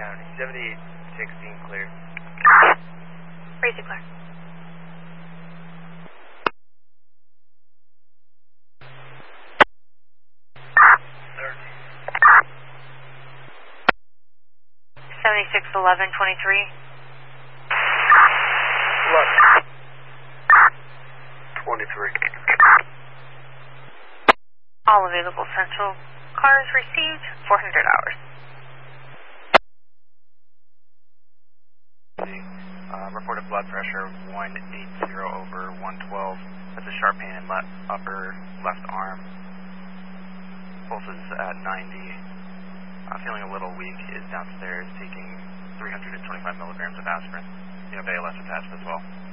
County. 7816 clear. Crazy clear. Six 11 23. Look. 23. All available Central cars received 400 hours. Reported blood pressure 180 over 112. That's a sharp pain in upper left arm. Pulse is at 90. Feeling a little weak, is downstairs taking 325 milligrams of aspirin. You have ALS attached as well.